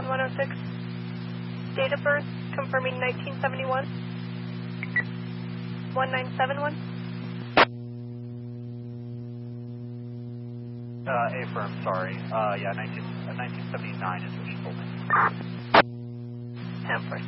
106. Date of birth, confirming 1971. 1971. Affirm, sorry. Yeah, 1979 is what she told me. 10-4.